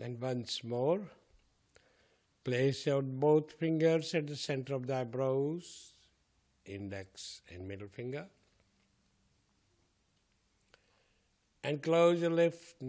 And once more, place out both fingers at the center of the eyebrows, index and middle finger. And close your left